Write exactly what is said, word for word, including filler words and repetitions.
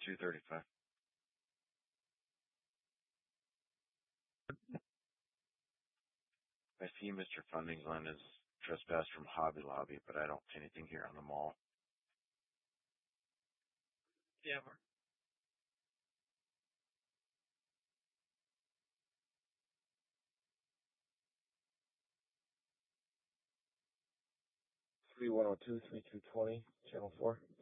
two thirty-five. I see Mister Fundingland is trespassed from Hobby Lobby, but I don't see anything here on the mall. Yeah, Mark. three one oh two, three two two zero, channel four.